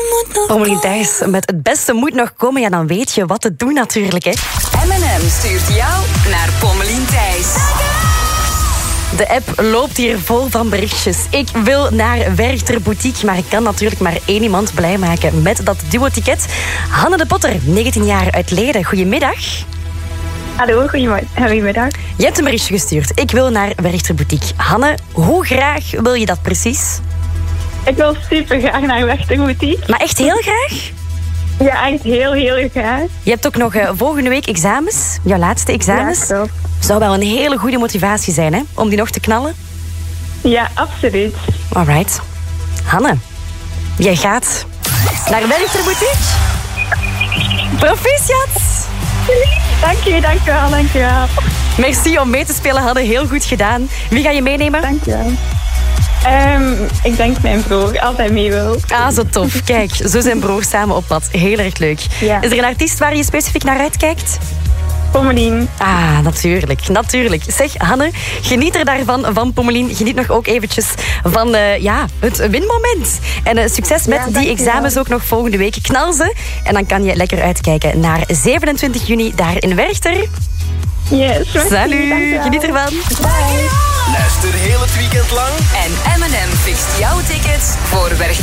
Pommelien Thijs met het beste moet nog komen. Ja, dan weet je wat te doen natuurlijk, hè. M&M stuurt jou naar Pommelien Thijs. De app loopt hier vol van berichtjes. Ik wil naar Werchter Boutique, maar ik kan natuurlijk maar één iemand blij maken met dat duo-ticket. Hanne de Potter, 19 jaar uit Leiden. Goedemiddag. Hallo, goedemiddag. Je hebt een berichtje gestuurd. Ik wil naar Werchter Boutique. Hanne, hoe graag wil je dat precies? Ik wil super graag naar Werchter Boutique. Maar echt heel graag? Ja, echt heel graag. Je hebt ook nog volgende week examens, jouw laatste examens. Ja, klopt. Zou wel een hele goede motivatie zijn, hè? Om die nog te knallen? Ja, absoluut. Alright. Hanne, jij gaat naar Werchter Boutique. Proficiat! Dank je wel. Merci om mee te spelen, Hanne. Heel goed gedaan. Wie ga je meenemen? Dank je wel. Ik denk mijn broer, als hij mee wil. Ah, zo tof. Kijk, zo zijn broers samen op pad. Heel erg leuk. Ja. Is er een artiest waar je specifiek naar uitkijkt? Pommelien. Ah, natuurlijk. Zeg, Hanne, geniet er daarvan, van Pommelien. Geniet nog ook eventjes van het winmoment. En succes met die examens ook nog volgende week. Knal ze. En dan kan je lekker uitkijken naar 27 juni daar in Werchter. Yes. Salut, geniet ervan. Bye. Luister heel het weekend lang. En M&M fixt jouw tickets voor Werchter